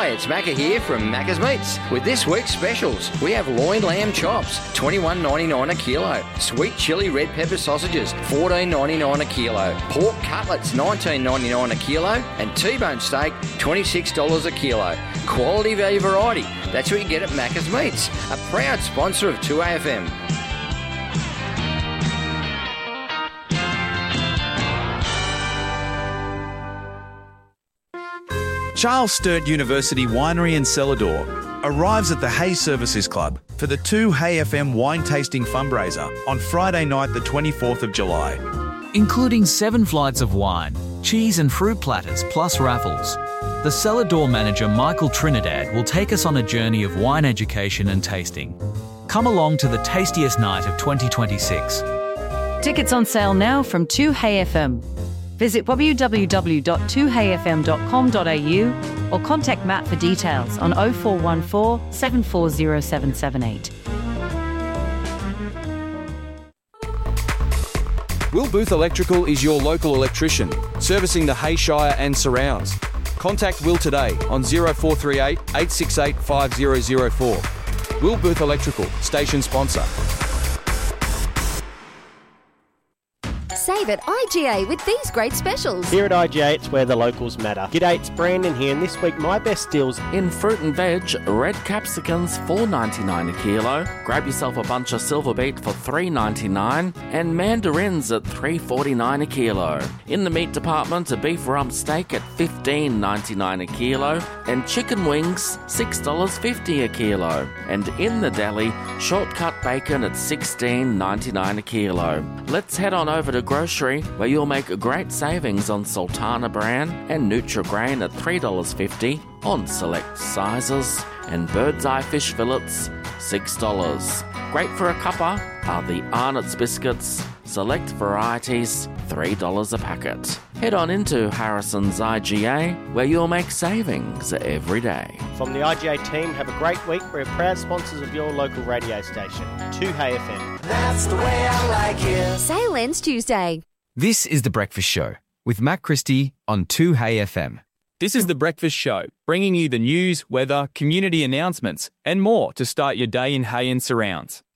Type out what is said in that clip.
Hi, it's Macca here from Macca's Meats with this week's specials. We have loin lamb chops, $21.99 a kilo. Sweet chili red pepper sausages, $14.99 a kilo. Pork cutlets, $19.99 a kilo. And T-bone steak, $26 a kilo. Quality value variety. That's what you get at Macca's Meats, a proud sponsor of 2AFM. Charles Sturt University Winery and Cellar Door arrives at the Hay Services Club for the 2Hay FM wine tasting fundraiser on Friday night the 24th of July. Including 7 flights of wine, cheese and fruit platters plus raffles. The Cellar Door manager Michael Trinidad will take us on a journey of wine education and tasting. Come along to the tastiest night of 2026. Tickets on sale now from 2Hay FM. Visit www.2hayfm.com.au or contact Matt for details on 0414 740778. Will Booth Electrical is your local electrician, servicing the Hay Shire and surrounds. Contact Will today on 0438 868 5004. Will Booth Electrical, station sponsor. Save at IGA with these great specials. Here at IGA, it's where the locals matter. G'day, it's Brandon here, and this week my best deals in fruit and veg. Red capsicums $4.99 a kilo. Grab yourself a bunch of silver beet for $3.99, and mandarins at $3.49 a kilo. In the meat department, a beef rump steak at $15.99 a kilo, and chicken wings $6.50 a kilo. And in the deli, shortcut bacon at $16.99 a kilo. Let's head on over to Grocery, where you'll make great savings on Sultana bran and Nutri-Grain at $3.50 on select sizes, and Bird's Eye fish fillets $6. Great for a cuppa are the Arnott's biscuits, select varieties $3 a packet. Head on into Harrison's IGA, where you'll make savings every day. From the IGA team, have a great week. We're proud sponsors of your local radio station, 2Hay FM. That's the way I like it. Sale ends Tuesday. This is The Breakfast Show with Matt Christie on 2Hay FM. This is The Breakfast Show, bringing you the news, weather, community announcements and more to start your day in Hay and surrounds.